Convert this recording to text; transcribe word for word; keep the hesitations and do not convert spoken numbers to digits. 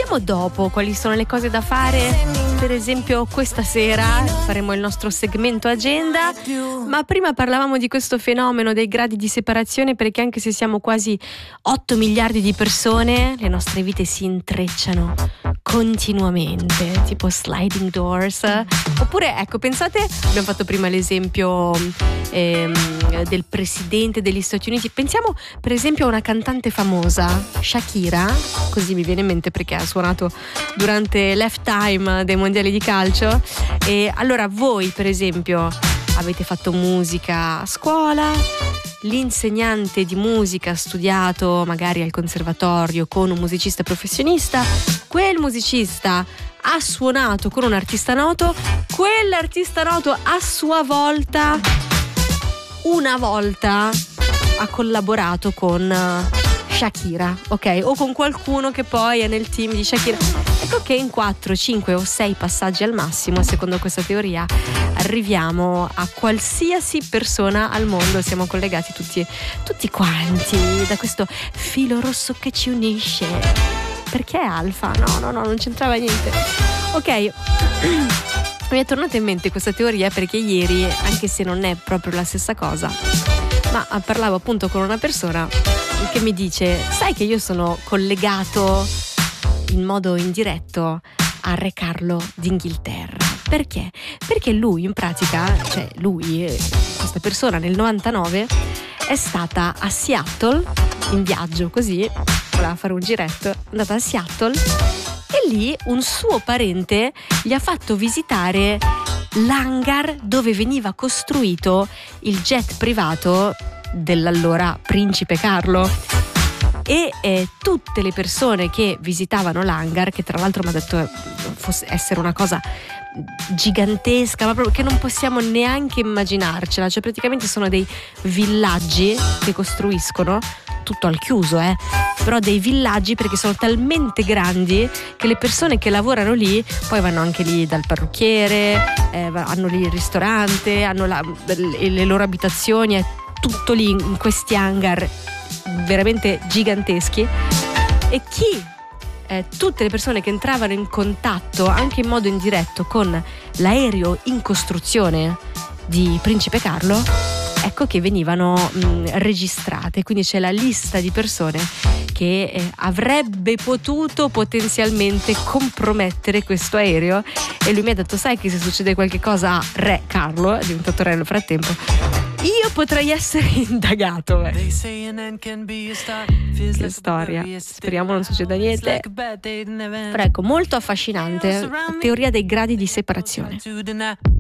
vediamo dopo quali sono le cose da fare. Per esempio questa sera faremo il nostro segmento agenda, ma prima parlavamo di questo fenomeno dei gradi di separazione, perché anche se siamo quasi otto miliardi di persone, le nostre vite si intrecciano continuamente, tipo sliding doors. Oppure ecco, pensate, abbiamo fatto prima l'esempio ehm, del presidente degli Stati Uniti, pensiamo per esempio a una cantante famosa, Shakira, così mi viene in mente perché ha suonato durante l'halftime dei mondiali di calcio. E allora voi per esempio avete fatto musica a scuola, l'insegnante di musica ha studiato magari al conservatorio con un musicista professionista, quel musicista ha suonato con un artista noto, quell'artista noto a sua volta una volta ha collaborato con Shakira, ok? O con qualcuno che poi è nel team di Shakira. Ecco che in quattro, cinque o sei passaggi al massimo, secondo questa teoria, arriviamo a qualsiasi persona al mondo, siamo collegati tutti, tutti quanti da questo filo rosso che ci unisce. Perché alfa? No, no, no, non c'entrava niente. Ok, mi è tornata in mente questa teoria perché ieri, anche se non è proprio la stessa cosa, ma parlavo appunto con una persona che mi dice: sai che io sono collegato in modo indiretto a Re Carlo d'Inghilterra. Perché? Perché lui in pratica, cioè lui, questa persona nel novantanove è stata a Seattle in viaggio, così voleva fare un giretto, è andata a Seattle e lì un suo parente gli ha fatto visitare l'hangar dove veniva costruito il jet privato dell'allora principe Carlo. E eh, tutte le persone che visitavano l'hangar, che tra l'altro mi ha detto fosse essere una cosa gigantesca, ma proprio che non possiamo neanche immaginarcela, cioè praticamente sono dei villaggi che costruiscono, tutto al chiuso, eh, però dei villaggi, perché sono talmente grandi che le persone che lavorano lì poi vanno anche lì dal parrucchiere, eh, hanno lì il ristorante, hanno la, le, le loro abitazioni, è tutto lì in questi hangar veramente giganteschi. E chi eh, tutte le persone che entravano in contatto anche in modo indiretto con l'aereo in costruzione di Principe Carlo, ecco che venivano mh, registrate. Quindi c'è la lista di persone che eh, avrebbe potuto potenzialmente compromettere questo aereo. E lui mi ha detto: sai che se succede qualche cosa a Re Carlo, è diventato re nel frattempo, io potrei essere indagato. Beh. Che storia. Speriamo non succeda niente. Però ecco, molto affascinante la teoria dei gradi di separazione.